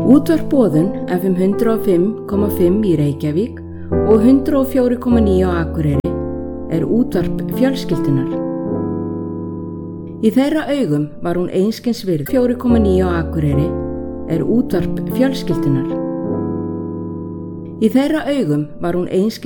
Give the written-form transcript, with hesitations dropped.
Útvarp Boðun FM 105,5 í Reykjavík og 104,9 á Akureyri er útvarp fjölskyldunnar. Í þeirra augum var hún einskis virði. 4,9 á Akureyri er útvarp fjölskyldunnar. Í þeirra augum var hún einskis